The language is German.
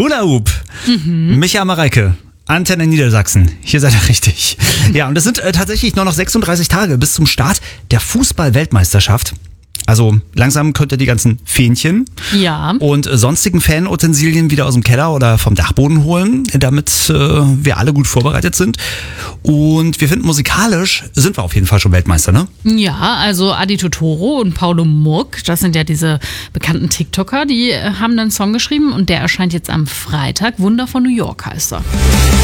Hula Hoop. Micha Mareike. Antenne Niedersachsen. Hier seid ihr richtig. Ja, und es sind tatsächlich nur noch 36 Tage bis zum Start der Fußball-Weltmeisterschaft. Also langsam könnt ihr die ganzen Fähnchen und sonstigen Fanutensilien wieder aus dem Keller oder vom Dachboden holen, damit wir alle gut vorbereitet sind. Und wir finden, musikalisch sind wir auf jeden Fall schon Weltmeister, ne? Ja, also Adi Totoro und Paulo Muck, das sind ja diese bekannten TikToker, die haben einen Song geschrieben und der erscheint jetzt am Freitag. Wunder von New York heißt er.